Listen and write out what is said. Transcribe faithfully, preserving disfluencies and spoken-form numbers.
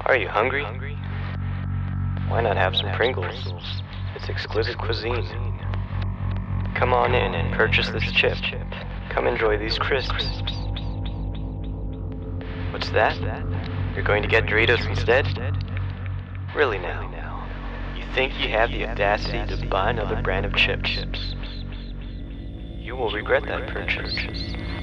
Are you hungry? Why not have some Pringles? It's exquisite cuisine. Come on in and purchase this chip. Come enjoy these crisps. What's that? You're going to get Doritos instead? Really now? You think you have the audacity to buy another brand of chips? You will regret that purchase.